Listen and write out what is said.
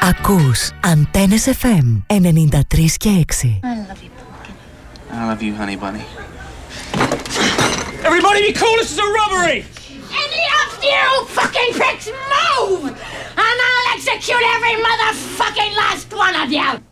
Ακούς Αντένες FM 93 και 6. I love you, pumpkin. I love you, honey bunny. Everybody be cool, this is a robbery! Any of you fucking pricks move! And I'll execute every motherfucking last one of you!